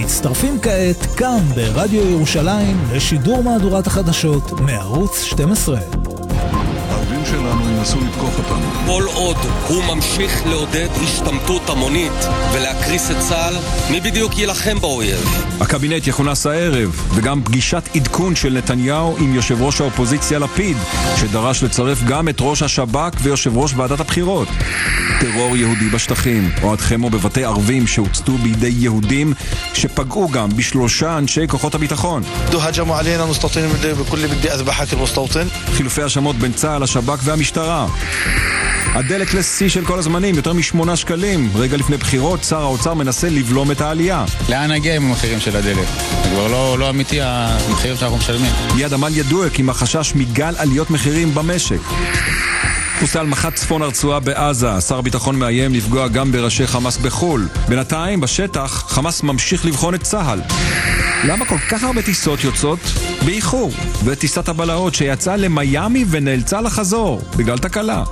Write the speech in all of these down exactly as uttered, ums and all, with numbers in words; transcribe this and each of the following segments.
מצטרפים כעת כאן ברדיו ירושלים לשידור מהדורת החדשות מערוץ שתים עשרה. הערבים שלנו ינסו לתקוף אותנו. כל עוד הוא ממשיך לעודד השתמטות המונית ולהקריס את צה"ל, מי בדיוק ילחם באויב? הקבינט יכונס הערב, וגם פגישת עדכון של נתניהו עם יושב ראש האופוזיציה לפיד, שדרש לצרף גם את ראש השב"כ ויושב ראש ועדת הבחירות. טרור יהודי בשטחים, או עד חמו בבתי ערבים שהוצתו בידי יהודים, שפגעו גם בשלושה אנשי כוחות הביטחון. هجموا علينا مستوطنين بكل بدي أذبحك المستوطن. חילופי השמות בין צה"ל, השב"כ והמשטרה. הדלק לשיא של כל הזמנים, יותר משמונה שקלים. רגע לפני בחירות, שר האוצר מנסה לבלום את העלייה. לאן נגיע עם המחירים של הדלק? זה כבר לא, לא אמיתי המחירים שאנחנו משלמים. מיד עמל ידועק עם החשש מגל עליות מחירים במשק. פוסל מח"ט צפון הרצועה בעזה. שר הביטחון מאיים לפגוע גם בראשי חמאס בחול. בינתיים, בשטח, חמאס ממשיך לבחון את צה"ל. למה כל כך הרבה טיסות יוצאות? באיחור. וטיסת הבלהות שיצאה למיימי ונאלצה לחזור בגלל תקלה.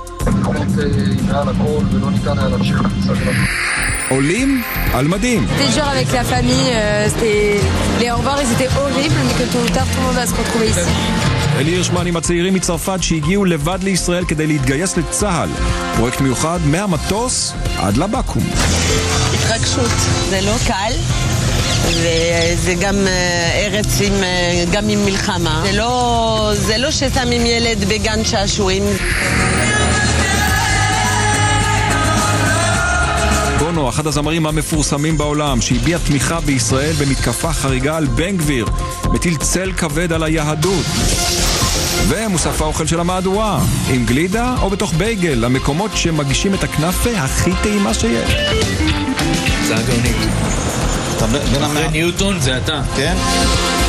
עולים על מדים. C'était dur avec la famille, c'était les au revoir, ils étaient horribles, mais que tôt ou tard tout le monde va se retrouver ici. אלי הירשמן עם הצעירים מצרפת שהגיעו לבד לישראל כדי להתגייס לצה"ל. פרויקט מיוחד מהמטוס עד לבקו"ם. התרגשות, זה לא קל. וזה גם ארץ עם, גם עם מלחמה. זה לא, זה לא ששמים ילד בגן שעשועים. בונו, אחד הזמרים המפורסמים בעולם, שהביע תמיכה בישראל במתקפה חריגה על בן גביר, מטיל צל כבד על היהדות. ומוסף האוכל של המהדורה, עם גלידה או בתוך בייגל, המקומות שמגישים את הכנאפה הכי טעימה שיש. זה הגאונית. אחרי ניוטון זה אתה. כן?